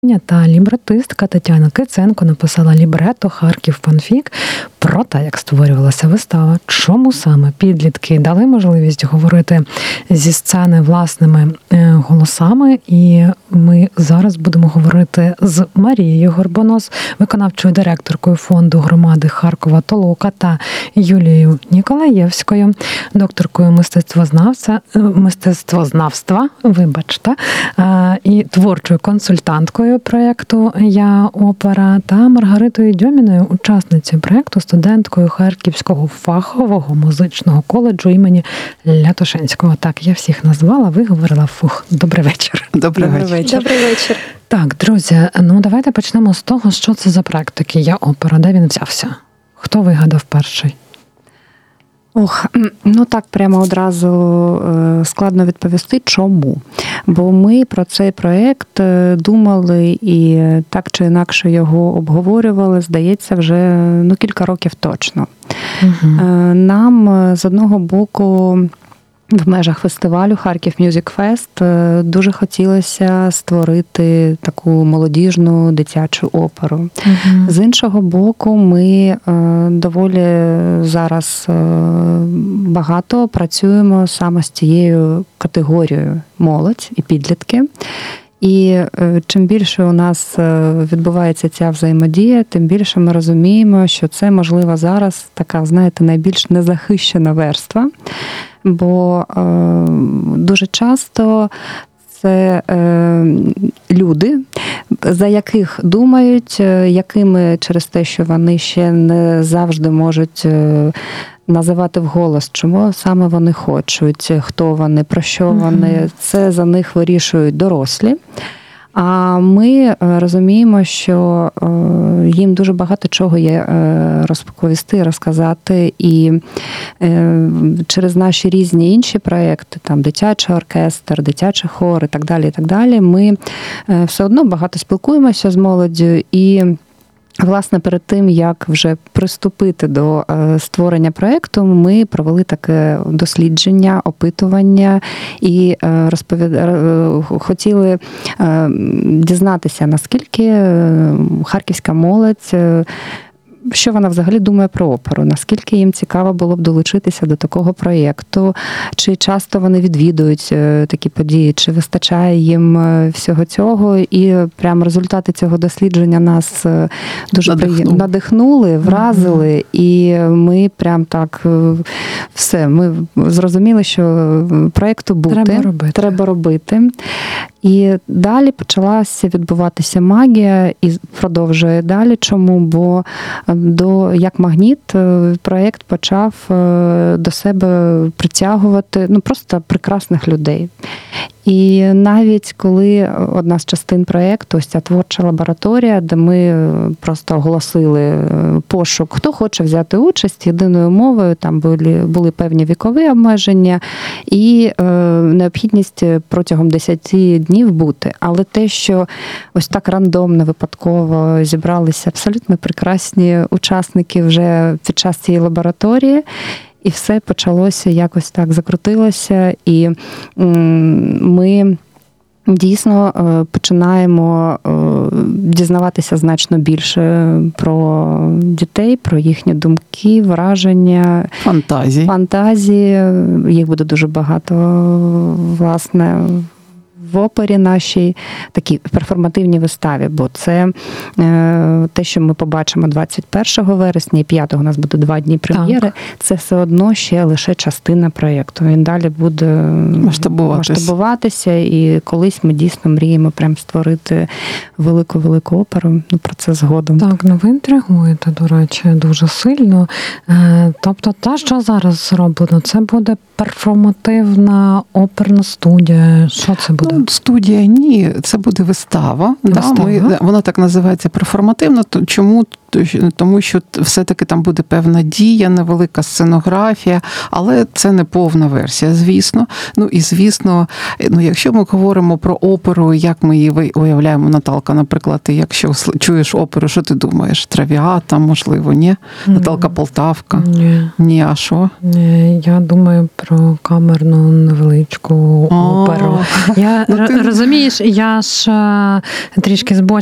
Та лібретистка Тетяна Киценко написала лібрето «Харків фанфік» про те, як створювалася вистава, чому саме підлітки дали можливість говорити зі сцени власними голосами. І ми зараз будемо говорити з Марією Горбонос, виконавчою директоркою фонду громади Харкова «Толока» та Юлією Ніколаєвською, докторкою мистецтвознавства, і творчою консультанткою проєкту «Я опера» та Маргаритою Дьоміною, учасницею проєкту, студенткою Харківського фахового музичного коледжу імені Лятошинського. Так, я всіх назвала, виговорила. Добрий вечір. Добрий вечір. Так, друзі, давайте почнемо з того, що це за проєкт такий «Я опера», де він взявся? Хто вигадав перший? Так прямо одразу складно відповісти, чому. Бо ми про цей проєкт думали і так чи інакше його обговорювали, здається, вже кілька років точно. Угу. Нам, з одного боку, в межах фестивалю «Харків Мюзик Фест» дуже хотілося створити таку молодіжну дитячу оперу. Uh-huh. З іншого боку, ми доволі зараз багато працюємо саме з цією категорією молодь і підлітки. І чим більше у нас відбувається ця взаємодія, тим більше ми розуміємо, що це, можливо, зараз така, найбільш незахищена верства. Бо дуже часто це люди, за яких думають, якими через те, що вони ще не завжди можуть називати вголос, чому саме вони хочуть, хто вони, про що вони. Це за них вирішують дорослі. А ми розуміємо, що їм дуже багато чого є розповісти, розказати. І через наші різні інші проєкти, там дитячий оркестр, дитячий хор і так далі, ми все одно багато спілкуємося з молоддю. І власне, перед тим, як вже приступити до створення проєкту, ми провели таке дослідження, опитування і хотіли дізнатися, наскільки харківська молодь, що вона взагалі думає про оперу, наскільки їм цікаво було б долучитися до такого проєкту, чи часто вони відвідують такі події, чи вистачає їм всього цього. І прямо результати цього дослідження нас дуже надихнули, вразили, і ми прям так все, ми зрозуміли, що проєкту треба робити. І далі почалася відбуватися магія, і продовжує далі. Чому? Бо як магніт проєкт почав до себе притягувати просто прекрасних людей. І навіть коли одна з частин проєкту, ось ця творча лабораторія, де ми просто оголосили пошук, хто хоче взяти участь єдиною мовою, там були певні вікові обмеження і необхідність протягом 10 днів бути. Але те, що ось так рандомно, випадково зібралися абсолютно прекрасні учасники вже під час цієї лабораторії, і все почалося якось так, закрутилося, і ми дійсно починаємо дізнаватися значно більше про дітей, про їхні думки, враження, фантазії. Їх буде дуже багато, власне, в опері нашій, такій перформативній виставі, бо це те, що ми побачимо 21 вересня, і 5-го у нас буде 2 дні прем'єри, це все одно ще лише частина проєкту. Він далі буде масштабуватися, і колись ми дійсно мріємо прям створити велику-велику оперу. Про це згодом. Так, ви інтригуєте, до речі, дуже сильно. Тобто те, що зараз зроблено, це буде перформативна оперна студія. Що це буде? Студія ні, це буде вистава. Да? Вона так називається перформативна. Чому? тому що все-таки там буде певна дія, невелика сценографія, але це не повна версія, звісно. Ну і звісно, якщо ми говоримо про оперу, як ми її уявляємо, Наталка, наприклад, ти якщо чуєш оперу, що ти думаєш? Травіата, можливо, ні? Наталка Полтавка? Ні, а що? Я думаю про камерну невеличку оперу. Розумієш, я ж трішки збочила